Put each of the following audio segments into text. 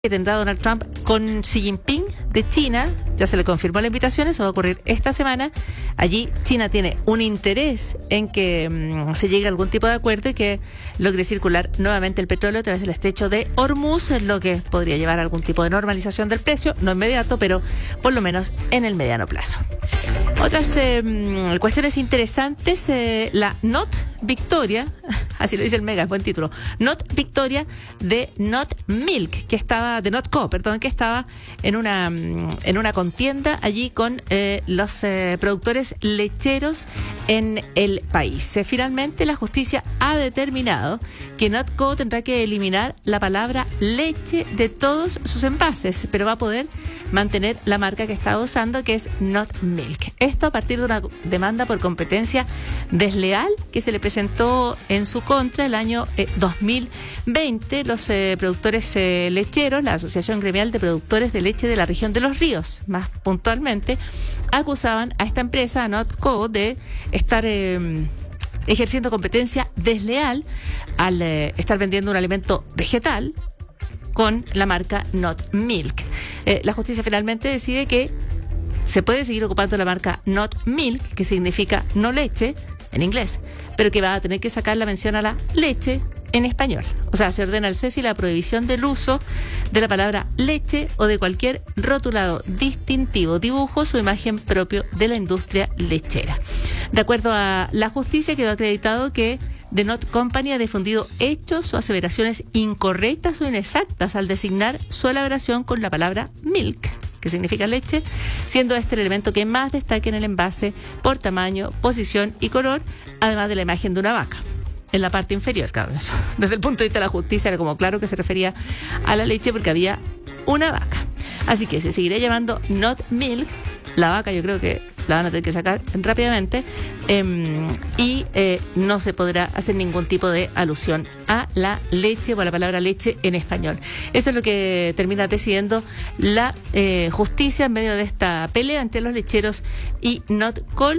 que tendrá Donald Trump con Xi Jinping de China. Ya se le confirmó la invitación, eso va a ocurrir esta semana. Allí China tiene un interés en que se llegue a algún tipo de acuerdo y que logre circular nuevamente el petróleo a través del estrecho de Hormuz, lo que podría llevar a algún tipo de normalización del precio, no inmediato, pero por lo menos en el mediano plazo. Otras cuestiones interesantes, la Not Victoria, así lo dice el Mega, buen título, Not Victoria de Not Milk, que estaba, de Not Co, perdón, que estaba en una contienda allí con los productores lecheros en el país. Finalmente la justicia ha determinado que Not Co tendrá que eliminar la palabra leche de todos sus envases, pero va a poder mantener la marca que estaba usando, que es Not Milk. Esto a partir de una demanda por competencia desleal que se le presentó en su contra el año 2020. Los productores lecheros, la Asociación Gremial de Productores de Leche de la Región de los Ríos, más puntualmente, acusaban a esta empresa, Not Co, de estar ejerciendo competencia desleal al estar vendiendo un alimento vegetal con la marca Not Milk. La justicia finalmente decide que se puede seguir ocupando la marca Not Milk, que significa no leche en inglés, pero que va a tener que sacar la mención a la leche en español. O sea, se ordena al CESI la prohibición del uso de la palabra leche o de cualquier rotulado distintivo, dibujos o imagen propio de la industria lechera. De acuerdo a la justicia, quedó acreditado que The Not Company ha difundido hechos o aseveraciones incorrectas o inexactas al designar su elaboración con la palabra milk, que significa leche, siendo este el elemento que más destaca en el envase por tamaño, posición y color, además de la imagen de una vaca en la parte inferior. Claro, eso, desde el punto de vista de la justicia era como claro que se refería a la leche porque había una vaca. Así que se seguirá llamando Not Milk. La vaca yo creo que la van a tener que sacar rápidamente y no se podrá hacer ningún tipo de alusión a la leche o a la palabra leche en español. Eso es lo que termina decidiendo la justicia en medio de esta pelea entre los lecheros y Not Co,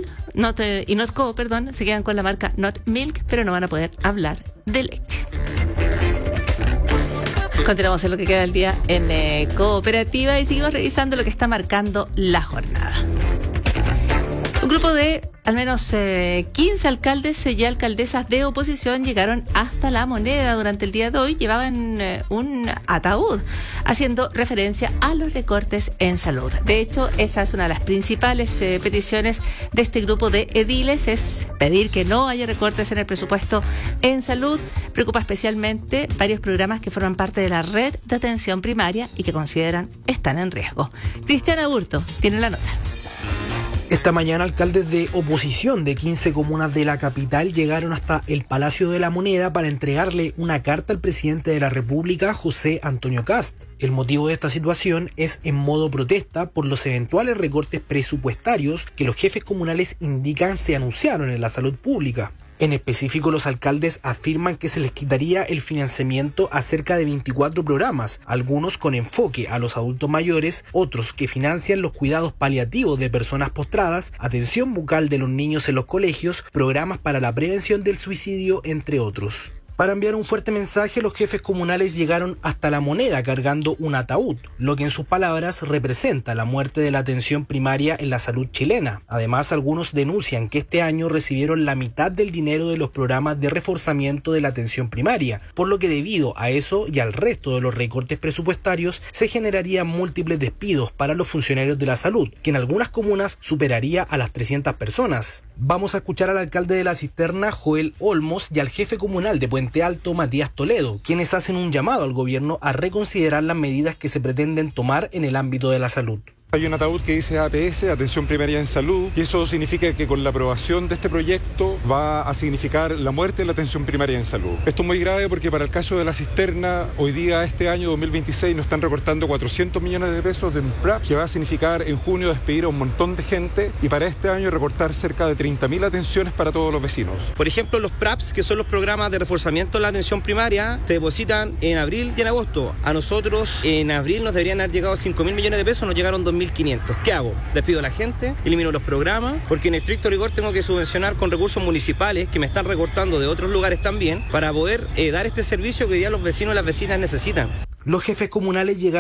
se quedan con la marca Not Milk, pero no van a poder hablar de leche. Continuamos en lo que queda del día en Cooperativa y seguimos revisando lo que está marcando la jornada. Un grupo de al menos 15 alcaldes y alcaldesas de oposición llegaron hasta La Moneda durante el día de hoy. Llevaban un ataúd haciendo referencia a los recortes en salud. De hecho, esa es una de las principales peticiones de este grupo de ediles, es pedir que no haya recortes en el presupuesto en salud. Preocupa especialmente varios programas que forman parte de la red de atención primaria y que consideran están en riesgo. Cristiana Burto tiene la nota. Esta mañana, alcaldes de oposición de 15 comunas de la capital llegaron hasta el Palacio de la Moneda para entregarle una carta al presidente de la República, José Antonio Kast. El motivo de esta situación es en modo protesta por los eventuales recortes presupuestarios que los jefes comunales indican se anunciaron en la salud pública. En específico, los alcaldes afirman que se les quitaría el financiamiento a cerca de 24 programas, algunos con enfoque a los adultos mayores, otros que financian los cuidados paliativos de personas postradas, atención bucal de los niños en los colegios, programas para la prevención del suicidio, entre otros. Para enviar un fuerte mensaje, los jefes comunales llegaron hasta La Moneda cargando un ataúd, lo que en sus palabras representa la muerte de la atención primaria en la salud chilena. Además, algunos denuncian que este año recibieron la mitad del dinero de los programas de reforzamiento de la atención primaria, por lo que debido a eso y al resto de los recortes presupuestarios se generarían múltiples despidos para los funcionarios de la salud, que en algunas comunas superaría a las 300 personas. Vamos a escuchar al alcalde de La Cisterna, Joel Olmos, y al jefe comunal de Puente Alto, Matías Toledo, quienes hacen un llamado al gobierno a reconsiderar las medidas que se pretenden tomar en el ámbito de la salud. Hay un ataúd que dice APS, Atención Primaria en Salud, y eso significa que con la aprobación de este proyecto va a significar la muerte de la atención primaria en salud. Esto es muy grave porque para el caso de La Cisterna, hoy día, este año 2026, nos están recortando 400 millones de pesos de un PRAP, que va a significar en junio despedir a un montón de gente, y para este año recortar cerca de 30.000 atenciones para todos los vecinos. Por ejemplo, los PRAPs, que son los programas de reforzamiento de la atención primaria, se depositan en abril y en agosto. A nosotros en abril nos deberían haber llegado 5.000 millones de pesos, nos llegaron 2.500. ¿Qué hago? Despido a la gente, elimino los programas, porque en estricto rigor tengo que subvencionar con recursos municipales que me están recortando de otros lugares también para poder dar este servicio que ya los vecinos y las vecinas necesitan. Los jefes comunales llegaron